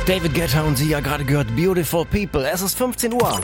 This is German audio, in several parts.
David Guetta und Sie ja gerade gehört Beautiful People. Es ist 15 Uhr.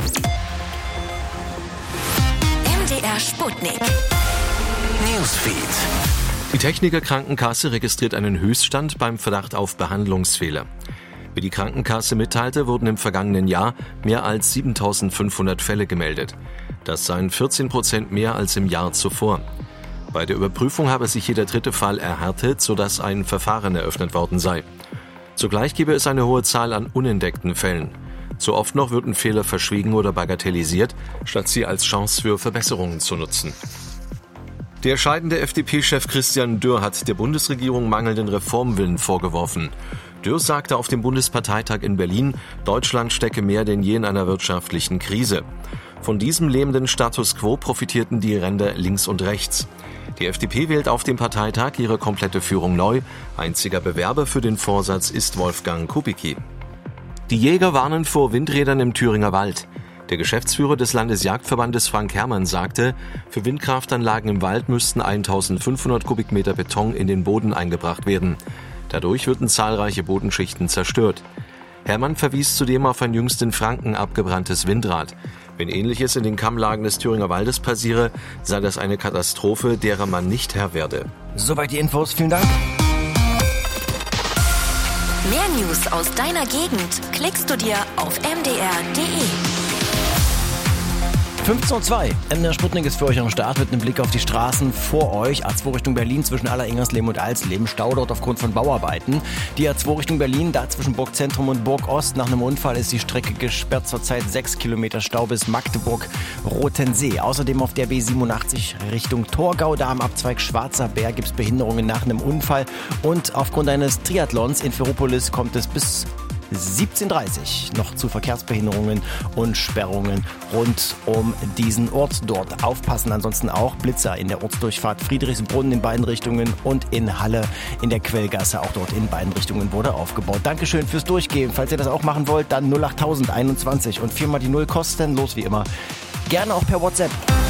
MDR Sputnik. Newsfeed. Die Techniker Krankenkasse registriert einen Höchststand beim Verdacht auf Behandlungsfehler. Wie die Krankenkasse mitteilte, wurden im vergangenen Jahr mehr als 7.500 Fälle gemeldet. Das seien 14% mehr als im Jahr zuvor. Bei der Überprüfung habe sich jeder dritte Fall erhärtet, sodass ein Verfahren eröffnet worden sei. Zugleich gebe es eine hohe Zahl an unentdeckten Fällen. So oft noch würden Fehler verschwiegen oder bagatellisiert, statt sie als Chance für Verbesserungen zu nutzen. Der scheidende FDP-Chef Christian Dürr hat der Bundesregierung mangelnden Reformwillen vorgeworfen. Dürr sagte auf dem Bundesparteitag in Berlin, Deutschland stecke mehr denn je in einer wirtschaftlichen Krise. Von diesem lähmenden Status quo profitierten die Ränder links und rechts. Die FDP wählt auf dem Parteitag ihre komplette Führung neu. Einziger Bewerber für den Vorsatz ist Wolfgang Kubicki. Die Jäger warnen vor Windrädern im Thüringer Wald. Der Geschäftsführer des Landesjagdverbandes Frank Herrmann sagte, für Windkraftanlagen im Wald müssten 1500 Kubikmeter Beton in den Boden eingebracht werden. Dadurch würden zahlreiche Bodenschichten zerstört. Herrmann verwies zudem auf ein jüngst in Franken abgebranntes Windrad. Wenn Ähnliches in den Kammlagen des Thüringer Waldes passiere, sei das eine Katastrophe, derer man nicht Herr werde. Soweit die Infos. Vielen Dank. Mehr News aus deiner Gegend klickst du dir auf mdr.de. 15.02 Uhr. MDR Sputnik ist für euch am Start mit einem Blick auf die Straßen vor euch. A2 Richtung Berlin zwischen Aller-Ingersleben und Alsleben. Stau dort aufgrund von Bauarbeiten. Die A2 Richtung Berlin, da zwischen Burgzentrum und Burgost. Nach einem Unfall ist die Strecke gesperrt. Zurzeit 6 Kilometer Stau bis Magdeburg-Rotensee. Außerdem auf der B87 Richtung Torgau. Da am Abzweig Schwarzer Berg gibt es Behinderungen nach einem Unfall. Und aufgrund eines Triathlons in Ferropolis kommt es bis 17:30 noch zu Verkehrsbehinderungen und Sperrungen rund um diesen Ort dort. Aufpassen ansonsten auch Blitzer in der Ortsdurchfahrt Friedrichsbrunnen in beiden Richtungen und in Halle in der Quellgasse, auch dort in beiden Richtungen wurde aufgebaut. Dankeschön fürs Durchgehen. Falls ihr das auch machen wollt, dann 08021 und 4 mal die 0 kostenlos wie immer. Gerne auch per WhatsApp.